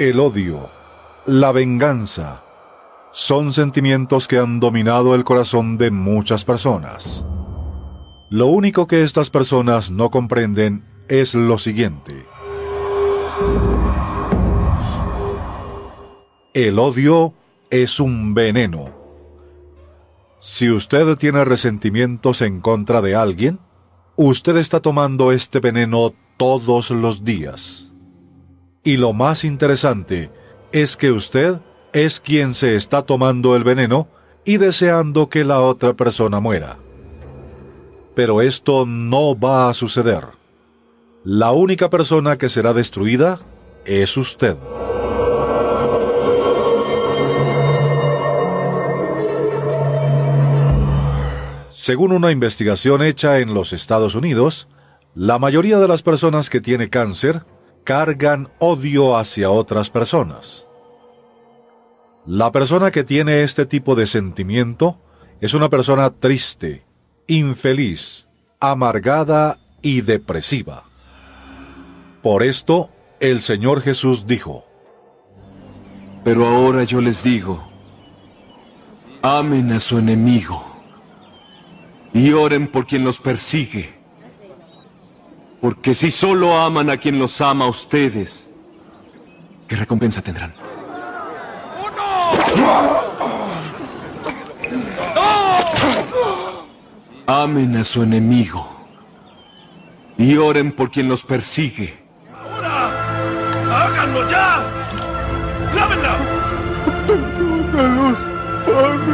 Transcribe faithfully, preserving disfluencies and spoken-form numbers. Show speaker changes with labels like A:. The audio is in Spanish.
A: El odio, la venganza, son sentimientos que han dominado el corazón de muchas personas. Lo único que estas personas no comprenden es lo siguiente. El odio es un veneno. Si usted tiene resentimientos en contra de alguien, usted está tomando este veneno todos los días. Y lo más interesante es que usted es quien se está tomando el veneno y deseando que la otra persona muera. Pero esto no va a suceder. La única persona que será destruida es usted. Según una investigación hecha en los Estados Unidos, la mayoría de las personas que tienen cáncer cargan odio hacia otras personas. La persona que tiene este tipo de sentimiento es una persona triste, infeliz, amargada y depresiva. Por esto, el Señor Jesús dijo:
B: Pero ahora yo les digo, amen a su enemigo y oren por quien los persigue. Porque si solo aman a quien los ama a ustedes, ¿qué recompensa tendrán? Amen a su enemigo y oren por quien los persigue.
C: ¡Ahora! ¡Háganlo ya! ¡Lávenla!